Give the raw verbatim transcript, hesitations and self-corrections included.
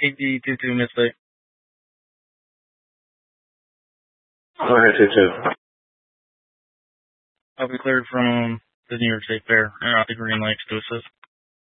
A D two two Mid-State. Go ahead, two two. I'll be cleared from the New York State Fair and out the Green Lakes to assist.